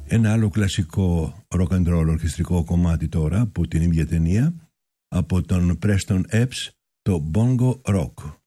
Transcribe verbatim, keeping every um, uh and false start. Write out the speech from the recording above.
Ένα άλλο κλασικό rock and roll ορχιστρικό κομμάτι τώρα από την ίδια ταινία, από τον Preston Epps, το Bongo Rock.